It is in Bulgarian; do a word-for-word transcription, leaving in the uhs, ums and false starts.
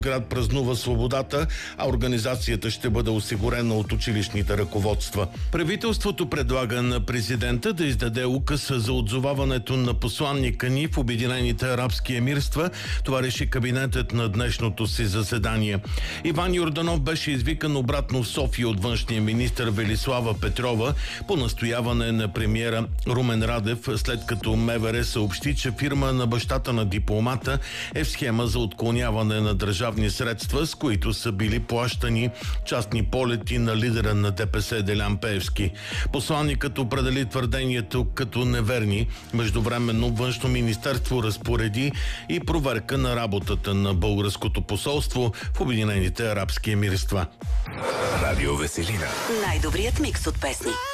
град празнува свободата, а организацията ще бъде осигурена от училищните ръководства. Правителството предлага на президента да издаде указ за отзоваването на посланника ни в Обединените арабски емирства. Това реши кабинетът на днешното си заседание. Иван Йорданов беше извикан обратно в София от външния министър Велислава Петрова по настояване на премиера Румен Радев, след като МВР съобщи, че фирма на бащата на дипломата е в схема за отклоняване на държавни средства, с които са били плащани частни полети на лидера на ДПС Делян Пеевски. Посланникът определи твърдението като неверни. Междувременно Външно министерство разпореди и проверка на работата на българското посолство в Обединените арабски емирства. Радио Веселина. Най-добрият микс от песни.